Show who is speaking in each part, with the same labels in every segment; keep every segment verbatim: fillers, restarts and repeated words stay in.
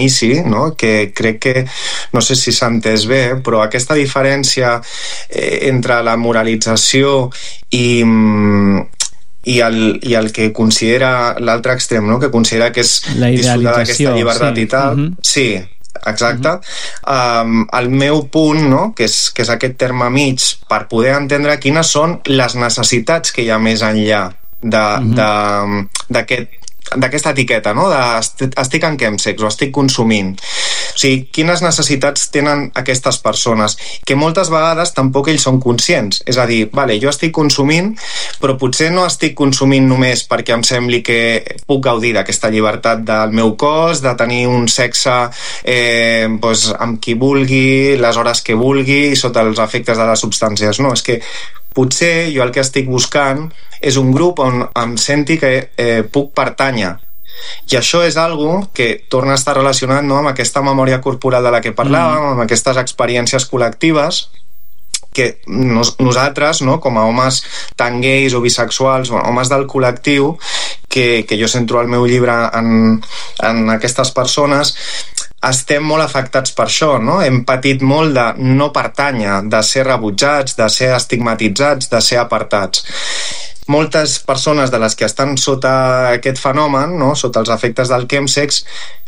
Speaker 1: inici, no? Que crec que, no sé si s'ha entès bé, però aquesta diferència eh, entre la moralització i, i, el, i el que considera l'altre extrem, no? Que considera que és disfrutar d'aquesta llibertat
Speaker 2: sí.
Speaker 1: i tal, uh-huh. sí, exacte. Uh-huh. Um, el meu punt, no? que, és, que és aquest terme mig, per poder entendre quines són les necessitats que hi ha més enllà uh-huh. d'aquest d'aquesta etiqueta, no? De estic en chemsex o estic consumint. O sigui, quines necessitats tenen aquestes persones, que moltes vegades tampoc ells són conscients. És a dir, vale, jo estic consumint, però potser no estic consumint només perquè em sembli que puc gaudir d'aquesta llibertat del meu cos, de tenir un sexe eh, doncs, amb qui vulgui, les hores que vulgui, sota els efectes de les substàncies. No, és que potser jo el que estic buscant és un grup on em senti que eh, puc pertànyer. I això és algo que torna a estar relacionat, no, amb aquesta memòria corporal de la que parlàvem, mm. amb aquestes experiències col·lectives que nos, nosaltres, no, com a homes tan gais o bisexuals, o homes del col·lectiu, que, que jo centro al meu llibre en, en aquestes persones, estem molt afectats per això, no? Hem patit molt de no pertànyer, de ser rebutjats, de ser estigmatitzats, de ser apartats. Moltes persones de les que estan sota aquest fenomen, no? Sota els efectes del chemsex,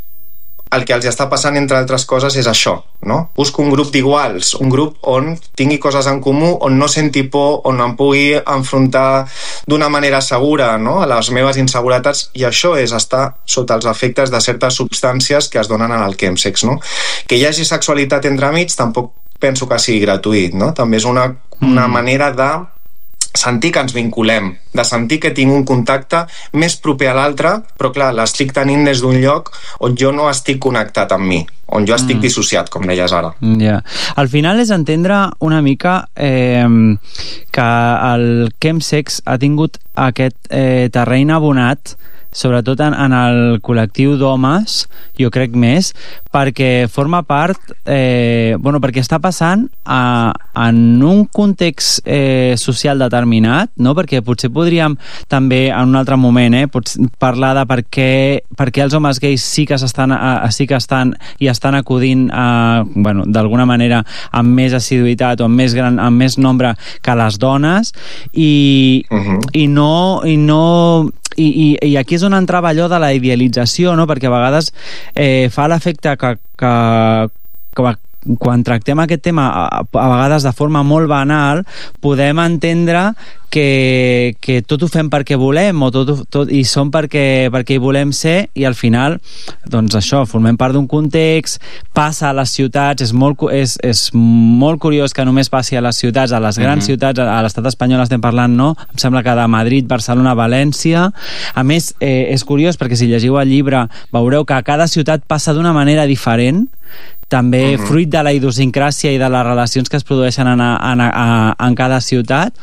Speaker 1: el que els està passant, entre altres coses, és això, no? Busco un grup d'iguals, un grup on tingui coses en comú, on no senti por, on em pugui enfrontar d'una manera segura, no? A les meves inseguretats, i això és estar sota els efectes de certes substàncies que es donen en el chemsex, no? Que hi hagi sexualitat entremig tampoc penso que sigui gratuït, no? També és una, una manera de sentir que ens vinculem, de sentir que tinc un contacte més proper a l'altre, però clar, l'estic tenint des d'un lloc on jo no estic connectat amb mi, on jo estic mm. dissociat, com deies ara.
Speaker 2: Yeah. Al final és entendre una mica eh, que el chemsex ha tingut aquest eh, terreny abonat, sobretot en, en el col·lectiu d'homes, jo crec més, perquè forma part, eh, bueno, perquè està passant a, en un context eh, social determinat, no? Perquè potser podríem també, en un altre moment, eh, pots parlar de per què, per què els homes gais sí que s'estan, a, sí que estan i estan acudint a, bueno, d'alguna manera amb més assiduïtat o amb més, gran, amb més nombre que les dones, i, uh-huh. i no... I no I, i, i aquí és on entrava allò de la idealització, no? Perquè a vegades eh, fa l'efecte que, que, que quan tractem aquest tema a, a vegades de forma molt banal, podem entendre que, que tot ho fem perquè volem o tot, tot, i som perquè, perquè hi volem ser, i al final doncs això, formem part d'un context, passa a les ciutats, és molt, és, és molt curiós que només passi a les ciutats, a les grans mm-hmm. ciutats, a l'estat espanyol estem parlant, no? Em sembla que de Madrid, Barcelona, València. A més, eh, és curiós perquè si llegiu el llibre veureu que a cada ciutat passa d'una manera diferent, també uh-huh. fruit de la idiosincràsia i de les relacions que es produeixen en, en, en, en cada ciutat,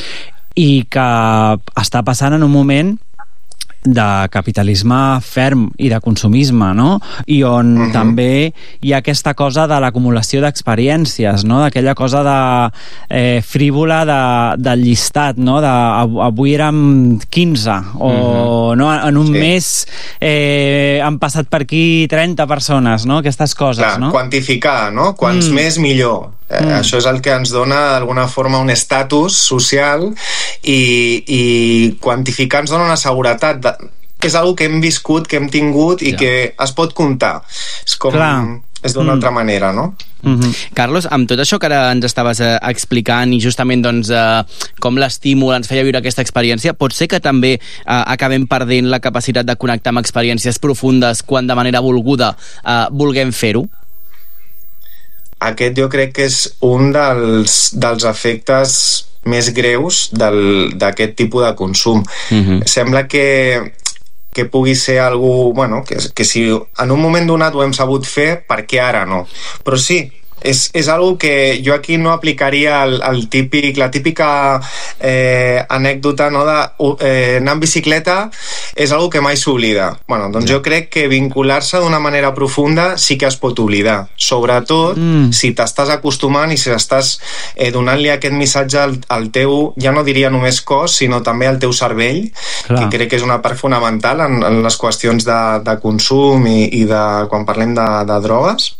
Speaker 2: i que està passant en un moment de capitalisme ferm i de consumisme, no? I on uh-huh. també hi ha aquesta cosa de l'acumulació d'experiències, no? D'aquella cosa de eh, frívola de, del llistat, no? De, avui érem quinze o uh-huh. no? En un sí. mes eh, han passat per aquí trenta persones, no? Aquestes coses,
Speaker 1: clar,
Speaker 2: no?
Speaker 1: Quantificar, no? Quants mm. més millor. Eh, mm. Això és el que ens dona d'alguna forma un estatus social, i, i quantificar ens dona una seguretat de, que és una que hem viscut, que hem tingut i ja. que es pot comptar. És com... Clar. És d'una mm. altra manera, no?
Speaker 3: Mm-hmm. Carlos, amb tot això que ara ens estaves eh, explicant, i justament doncs, eh, com l'estímul ens feia viure aquesta experiència, pot ser que també eh, acabem perdent la capacitat de connectar amb experiències profundes quan de manera volguda eh, vulguem fer-ho?
Speaker 1: Aquest jo crec que és un dels, dels efectes més greus d'aquest tipus de consum. Mm-hmm. Sembla que que pugui ser algú, bueno, que, que si en un moment donat ho hem sabut fer, per què ara no? Però sí, és, és algo que jo aquí no aplicaria el, el típic, la típica eh, anècdota, no, de eh, anar en bicicleta és algo que mai s'oblida. Bueno, doncs jo crec que vincular-se d'una manera profunda sí que es pot oblidar, sobretot mm. si t'estàs acostumant i si estàs eh, donant-li aquest missatge al, al teu, ja no diria només cos, sinó també al teu cervell, Clar. que crec que és una part fonamental en, en les qüestions de, de consum i, i de, quan parlem de, de drogues.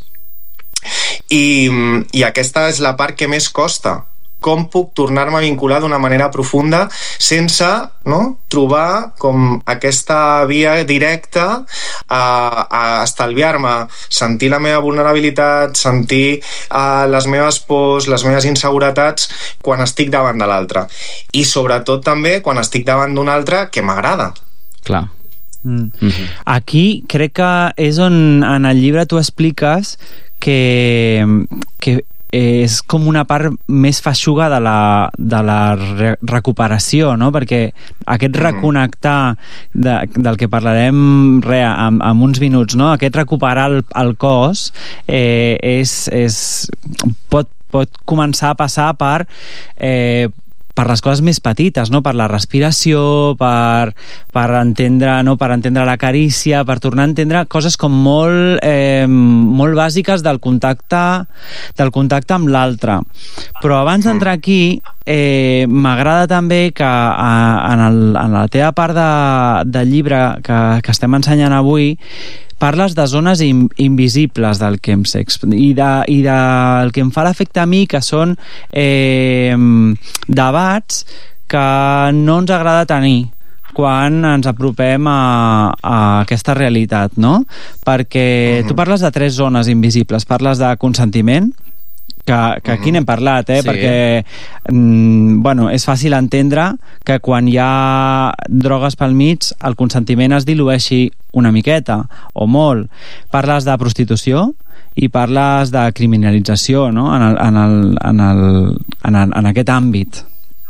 Speaker 1: I, I aquesta és la part que més costa. Com puc tornar-me a vincular d'una manera profunda sense, no, trobar com aquesta via directa a, a estalviar-me, sentir la meva vulnerabilitat, sentir uh, les meves pors, les meves inseguretats quan estic davant de l'altre. I sobretot també quan estic davant d'un altre que m'agrada.
Speaker 3: Clar.
Speaker 2: Mm. Mm-hmm. Aquí crec que és on en el llibre tu expliques que, que és com una part més feixuga de la, de la re recuperació, no? Perquè aquest reconnectar de, del que parlarem re, en, en uns minuts, no? Aquest recuperar el, el cos eh, és, és, pot, pot començar a passar per eh, per les coses més petites, no? Per la respiració, per, per, entendre, no? per entendre la carícia, per tornar a entendre coses com molt, eh, molt bàsiques del contacte, del contacte amb l'altre. Però abans d'entrar aquí, eh, m'agrada també que a, en, el, en la teva part de, del llibre que, que estem ensenyant avui, parles de zones in, invisibles del chemsex i, de, i del que em fa l'efecte a mi, que són eh, debats que no ens agrada tenir quan ens apropem a, a aquesta realitat, no? Perquè uh-huh. tu parles de tres zones invisibles. Parles de consentiment, que, que aquí n'hem parlat, eh? Sí. Perquè mm, bueno, és fàcil entendre que quan hi ha drogues pel mig el consentiment es dilueixi una miqueta o molt. Parles de prostitució i parles de criminalització, no? en, el, en, el, en, el, en, el, en aquest àmbit.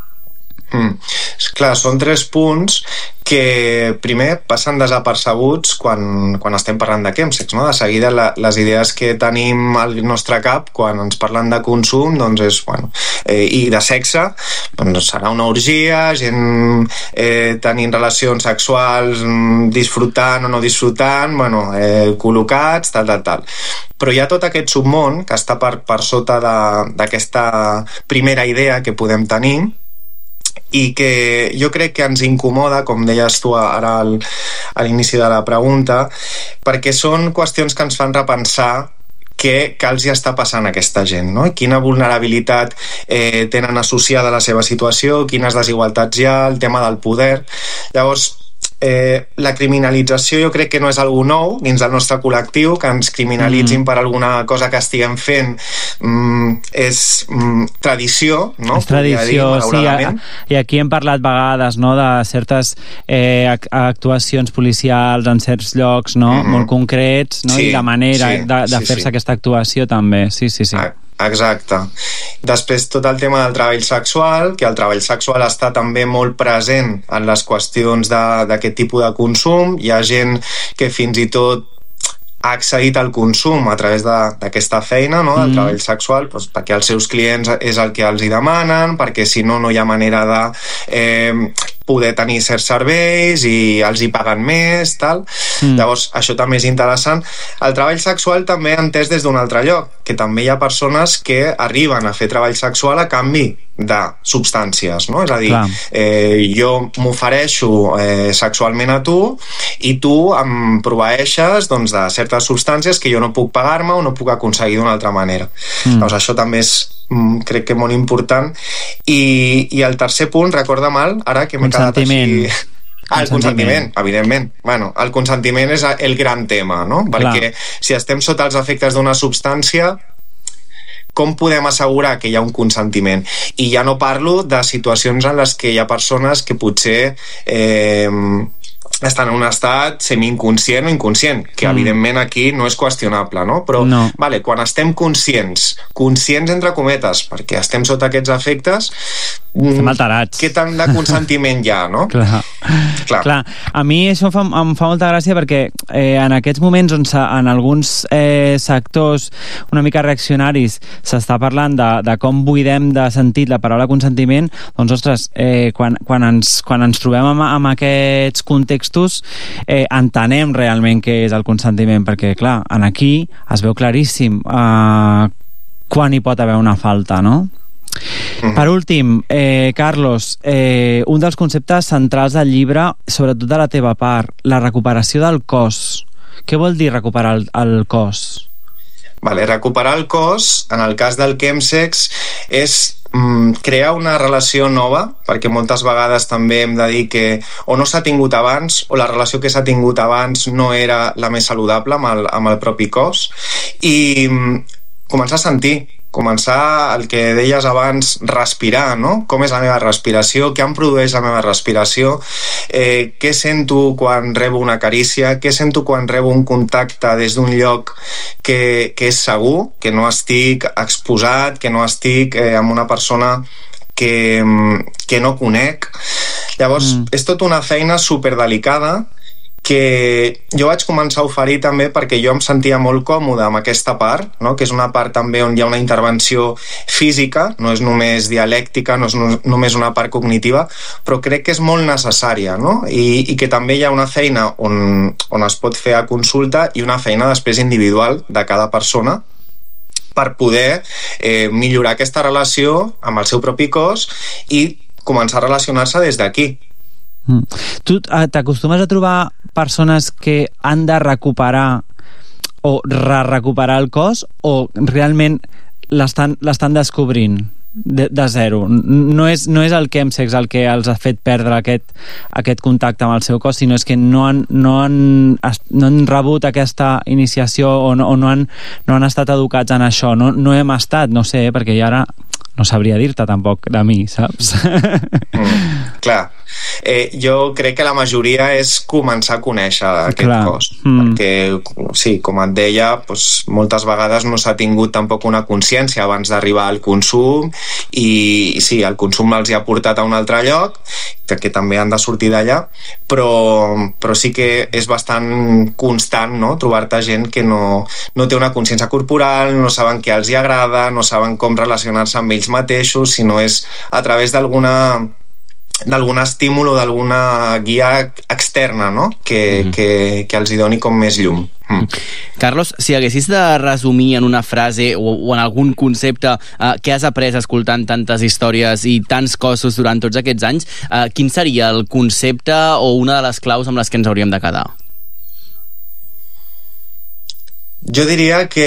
Speaker 1: Mm. Clar, són tres punts que primer passen desapercebuts quan, quan estem parlant de chemsex, no? De seguida la, les idees que tenim al nostre cap quan ens parlen de consum, doncs és, bueno, eh, i de sexe, doncs serà una orgia, gent eh, tenint relacions sexuals, disfrutant o no disfrutant, bueno, eh, col·locats, tal, tal, tal. Però hi ha tot aquest submón que està per, per sota d'aquesta primera idea que podem tenir i que jo crec que ens incomoda, com deies tu ara al, a l'inici de la pregunta, perquè són qüestions que ens fan repensar què, què els hi està passant a aquesta gent, no? Quina vulnerabilitat eh, tenen associada a la seva situació, quines desigualtats hi ha, el tema del poder. Llavors, Eh, la criminalització jo crec que no és algo nou dins del nostre col·lectiu, que ens criminalitzin mm. per alguna cosa que estiguem fent mm, és mm, tradició, no?
Speaker 2: És tradició, dir, sí, i aquí hem parlat vegades, no?, de certes eh, actuacions policials en certs llocs, no?, mm-hmm. molt concrets, no?, sí, i la manera sí, de, de sí, fer-se sí. aquesta actuació també, sí, sí, sí.
Speaker 1: Ah. Exacte. Després tot el tema del treball sexual, que el treball sexual està també molt present en les qüestions d'aquest tipus de consum. Hi ha gent que fins i tot ha accedit al consum a través d'aquesta feina, no? del mm. treball sexual, doncs, perquè els seus clients és el que els hi demanen, perquè si no, no hi ha manera de eh, poder tenir certs serveis i els hi paguen més, tal. Mm. Llavors, això també és interessant. El treball sexual també entès des d'un altre lloc, que també hi ha persones que arriben a fer treball sexual a canvi de substàncies, no? És a dir, eh, jo m'ofereixo eh, sexualment a tu i tu em proveeixes, doncs, de certes substàncies que jo no puc pagar-me o no puc aconseguir d'una altra manera. Mm. Doncs això també és, crec que molt important. I, i el tercer punt, recorda mal, ara que m'he quedat així... Ah, el consentiment, evidentment. Bueno, el consentiment és el gran tema, no? Perquè Clar. si estem sota els efectes d'una substància, com podem assegurar que hi ha un consentiment? I ja no parlo de situacions en les que hi ha persones que potser eh, estan en un estat semi-inconscient o inconscient, que mm. evidentment aquí no és qüestionable, no? Però no. Vale, quan estem conscients, conscients entre cometes, perquè estem sota aquests efectes,
Speaker 2: estem alterats.
Speaker 1: Què tant de consentiment hi ha, no?
Speaker 2: Clar.
Speaker 1: Clar.
Speaker 2: Clar. A mi això em fa, em fa molta gràcia perquè eh, en aquests moments on en alguns eh, sectors una mica reaccionaris s'està parlant de, de com buidem de sentit la paraula consentiment, doncs ostres, eh, quan, quan, ens, quan ens trobem amb, amb aquests contextos eh, entenem realment què és el consentiment, perquè clar, en aquí es veu claríssim eh, quan hi pot haver una falta, no? Mm-hmm. Per últim, eh, Carlos, eh, un dels conceptes centrals del llibre, sobretot de la teva part, la recuperació del cos. Què vol dir recuperar el, el cos?
Speaker 1: Vale, recuperar el cos, en el cas del chemsex, és mm, crear una relació nova, perquè moltes vegades també hem de dir que o no s'ha tingut abans, o la relació que s'ha tingut abans no era la més saludable amb el, amb el propi cos, i mm, començar a sentir, començar el que deies abans, respirar, no? Com és la meva respiració, què em produeix la meva respiració, eh, què sento quan rebo una carícia, què sento quan rebo un contacte des d'un lloc que, que és segur, que no estic exposat, que no estic eh, amb una persona que, que no conec. Llavors, mm. és tota una feina superdelicada que jo vaig començar a oferir també perquè jo em sentia molt còmode amb aquesta part, no? Que és una part també on hi ha una intervenció física, no és només dialèctica, no és no, només una part cognitiva, però crec que és molt necessària, no? I, i que també hi ha una feina on, on es pot fer a consulta i una feina després individual de cada persona per poder eh, millorar aquesta relació amb el seu propi cos i començar a relacionar-se des d'aquí.
Speaker 2: Mm. Tu t'acostumes a trobar persones que han de recuperar o re-recuperar el cos o realment l'estan l'estan descobrint de, de zero? No és, no és el chemsex el que els ha fet perdre aquest, aquest contacte amb el seu cos, sinó és que no han, no han, no han rebut aquesta iniciació o no, o no, han, no han estat educats en això. No, no hem estat, no sé, perquè jo ara no sabria dir-te tampoc de mi, saps?
Speaker 1: Mm, clar. Eh, jo crec que la majoria és començar a conèixer aquest Clar. cos, mm. perquè sí, com et deia, doncs, moltes vegades no s'ha tingut tampoc una consciència abans d'arribar al consum i, i sí, el consum els hi ha portat a un altre lloc, que també han de sortir d'allà, però, però sí que és bastant constant, no? Trobar-te gent que no, no té una consciència corporal, no saben què els hi agrada, no saben com relacionar-se amb ells mateixos, sinó és a través d'alguna d'algun estímul o d'alguna guia externa, no? que, mm. que, que els hi doni com més llum. Mm.
Speaker 3: Carlos, si haguessis de resumir en una frase o, o en algun concepte eh, que has après escoltant tantes històries i tants cossos durant tots aquests anys, eh, quin seria el concepte o una de les claus amb les que ens hauríem de quedar?
Speaker 1: Jo diria que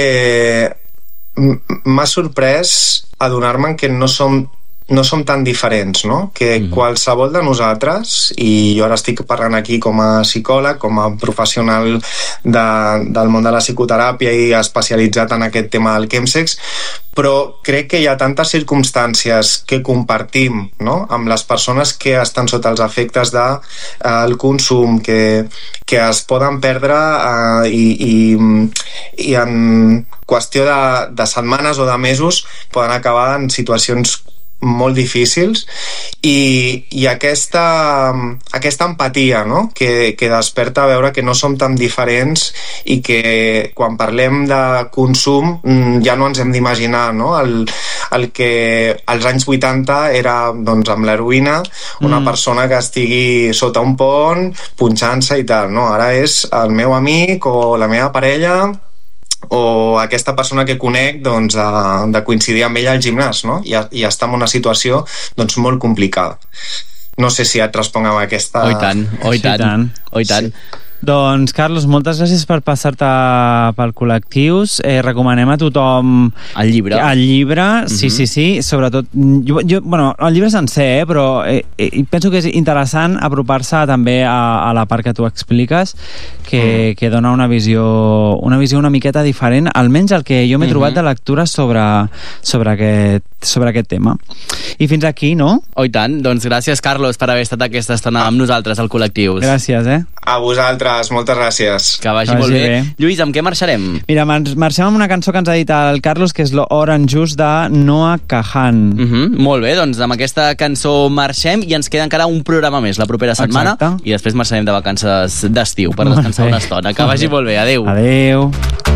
Speaker 1: m'ha sorprès adonar-me que no som no som tan diferents, no? Que mm-hmm. qualsevol de nosaltres, i jo ara estic parlant aquí com a psicòleg, com a professional de, del món de la psicoteràpia i especialitzat en aquest tema del chemsex, però crec que hi ha tantes circumstàncies que compartim, no? Amb les persones que estan sota els efectes del de, eh, consum, que, que es poden perdre eh, i, i, i en qüestió de, de setmanes o de mesos poden acabar en situacions molt difícils i, i aquesta, aquesta empatia, no? que, que desperta a veure que no som tan diferents i que quan parlem de consum ja no ens hem d'imaginar, no? el, el que als anys vuitanta era doncs, amb l'heroïna una mm. persona que estigui sota un pont punxant-se i tal, no? Ara és el meu amic o la meva parella o aquesta persona que conec doncs, de, de coincidir amb ella al gimnàs, no? I, i està en una situació doncs, molt complicada. No sé si et responc amb aquesta...
Speaker 3: Oh, i tant, oh, i tant, sí, tant. Oh, i tant. Sí.
Speaker 2: Doncs, Carlos, moltes gràcies per passar-te pel Col·lectius. Eh, recomanem a tothom...
Speaker 3: El llibre.
Speaker 2: El llibre, sí, mm-hmm. sí, sí. Sobretot, jo, jo, bueno, el llibre sencer, eh, però eh, eh, penso que és interessant apropar-se també a, a la part que tu expliques, que, mm. que dona una visió, una visió una miqueta diferent, almenys el que jo m'he mm-hmm. trobat de lectura sobre, sobre aquest sobre aquest tema. I fins aquí, no?
Speaker 3: Oh, i tant. Doncs gràcies, Carlos, per haver estat aquesta estona amb nosaltres al Col·lectius.
Speaker 2: Gràcies, eh?
Speaker 1: A vosaltres, moltes gràcies.
Speaker 3: Que vagi,
Speaker 2: Que vagi
Speaker 3: molt bé.
Speaker 2: bé.
Speaker 3: Lluís, amb què marxarem?
Speaker 2: Mira, marxem amb una cançó que ens ha dit el Carlos, que és l'Orange Juice de Noah Kahan.
Speaker 3: Uh -huh. Molt bé, doncs amb aquesta cançó marxem i ens queda encara un programa més la propera setmana. Exacte. I després marxarem de vacances d'estiu per descansar una estona. Que vagi molt bé. Adéu.
Speaker 2: Adéu.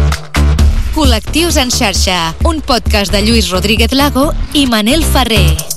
Speaker 4: Col·lectius en xarxa, un podcast de Lluís Rodríguez Lago i Manel Ferrer.